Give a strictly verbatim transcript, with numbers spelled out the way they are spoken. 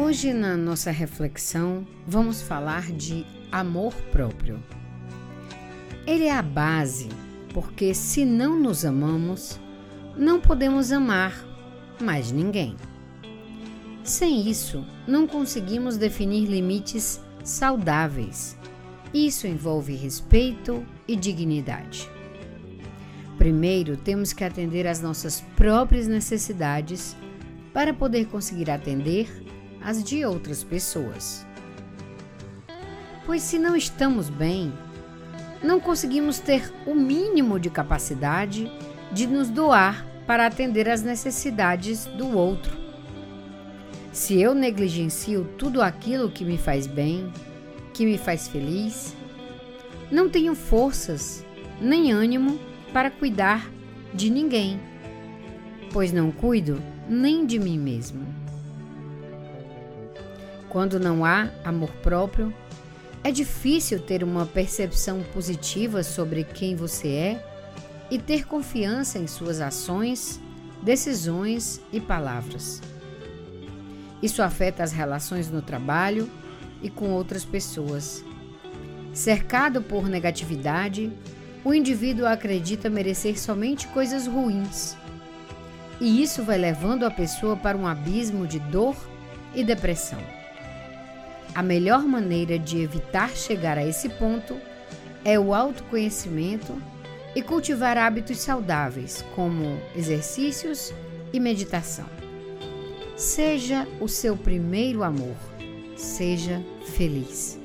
Hoje, na nossa reflexão, vamos falar de amor próprio. Ele é a base, porque se não nos amamos, não podemos amar mais ninguém. Sem isso, não conseguimos definir limites saudáveis. Isso envolve respeito e dignidade. Primeiro, temos que atender às nossas próprias necessidades para poder conseguir atender as de outras pessoas. Pois se não estamos bem, não conseguimos ter o mínimo de capacidade de nos doar para atender às necessidades do outro. Se eu negligencio tudo aquilo que me faz bem, que me faz feliz, não tenho forças nem ânimo para cuidar de ninguém, pois não cuido nem de mim mesmo. Quando não há amor próprio, é difícil ter uma percepção positiva sobre quem você é e ter confiança em suas ações, decisões e palavras. Isso afeta as relações no trabalho e com outras pessoas. Cercado por negatividade, o indivíduo acredita merecer somente coisas ruins. E isso vai levando a pessoa para um abismo de dor e depressão. A melhor maneira de evitar chegar a esse ponto é o autoconhecimento e cultivar hábitos saudáveis, como exercícios e meditação. Seja o seu primeiro amor. Seja feliz.